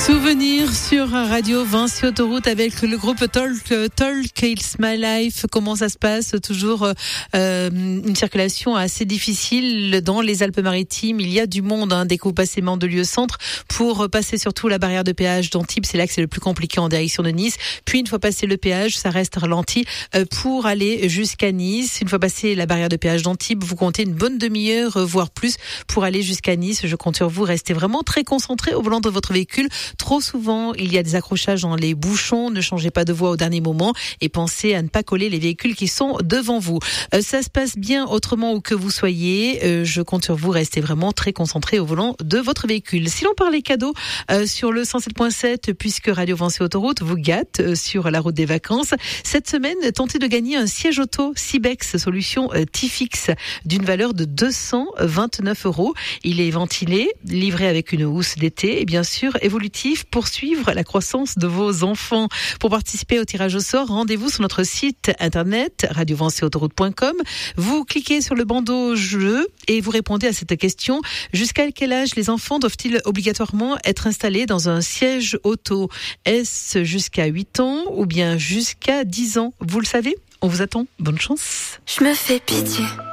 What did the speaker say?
Souvenir sur Radio Vinci Autoroute avec le groupe Talk It's My Life. Comment ça se passe? Toujours une circulation assez difficile dans les Alpes-Maritimes. Il y a du monde dès que vous passez Mandelieu-Centre pour passer surtout la barrière de péage d'Antibes. C'est là que c'est le plus compliqué en direction de Nice. Puis une fois passé le péage, ça reste ralenti pour aller jusqu'à Nice. Une fois passé la barrière de péage d'Antibes, vous comptez une bonne demi-heure, voire plus, pour aller jusqu'à Nice. Je compte sur vous. Restez vraiment très concentrés au volant de votre véhicule. Trop souvent, il y a des accrochages dans les bouchons. Ne changez pas de voie au dernier moment et pensez à ne pas coller les véhicules qui sont devant vous. Ça se passe bien autrement où que vous soyez. Je compte sur vous. Restez vraiment très concentrés au volant de votre véhicule. Si l'on parlait cadeaux sur le 107.7, puisque Radio Vinci Autoroute vous gâte sur la route des vacances, cette semaine, tentez de gagner un siège auto Cibex solution T-Fix d'une valeur de 229 €. Il est ventilé, livré avec une housse d'été et bien sûr évolutif pour suivre la croissance de vos enfants. Pour participer au tirage au sort, rendez-vous sur notre site internet radiovinciautoroute.com. Vous cliquez sur le bandeau jeu et vous répondez à cette question. Jusqu'à quel âge les enfants doivent-ils obligatoirement être installés dans un siège auto? Est-ce jusqu'à 8 ans ou bien jusqu'à 10 ans? Vous le savez? On vous attend. Bonne chance. Je me fais pitié.